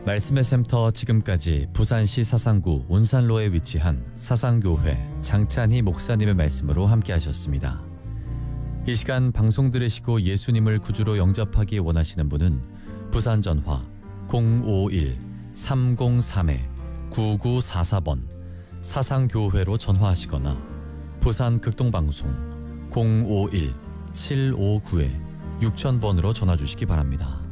말씀의 샘터 지금까지 부산시 사상구 온산로에 위치한 사상교회 장찬희 목사님의 말씀으로 함께하셨습니다. 이 시간 방송 들으시고 예수님을 구주로 영접하기 원하시는 분은 부산 전화 051-303-9944번 사상교회로 전화하시거나 부산 극동방송 051-759-6000번으로 전화 주시기 바랍니다.